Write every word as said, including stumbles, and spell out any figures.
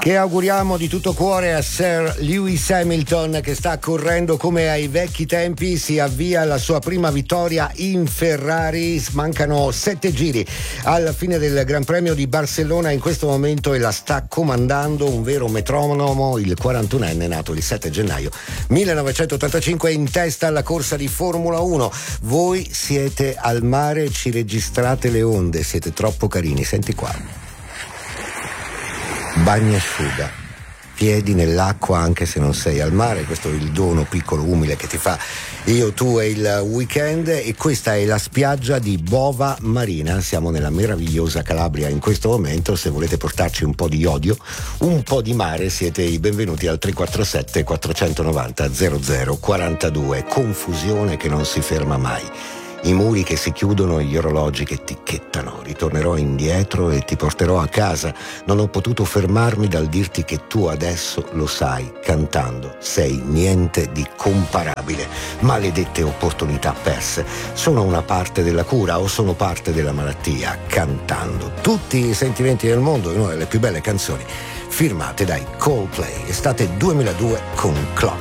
Che auguriamo di tutto cuore a Sir Lewis Hamilton, che sta correndo come ai vecchi tempi, si avvia alla sua prima vittoria in Ferrari. Mancano sette giri alla fine del Gran Premio di Barcellona in questo momento e la sta comandando un vero metronomo, il quarantunenne nato il sette gennaio millenovecentottantacinque, in testa alla corsa di Formula uno. Voi siete al mare, ci registrate le onde, siete troppo carini, senti qua. Bagnasciuga, piedi nell'acqua anche se non sei al mare, questo è il dono piccolo umile che ti fa Io, Tu e il Weekend. E questa è la spiaggia di Bova Marina, siamo nella meravigliosa Calabria in questo momento. Se volete portarci un po' di odio, un po' di mare, siete i benvenuti al tre quattro sette quattrocentonovanta zero zero quarantadue. Confusione che non si ferma mai, i muri che si chiudono, gli orologi che ticchettano. Ritornerò indietro e ti porterò a casa. Non ho potuto fermarmi dal dirti che tu adesso lo sai, cantando sei niente di comparabile. Maledette opportunità perse. Sono una parte della cura o sono parte della malattia? Cantando tutti i sentimenti del mondo in una delle più belle canzoni firmate dai Coldplay, estate duemiladue con Clock.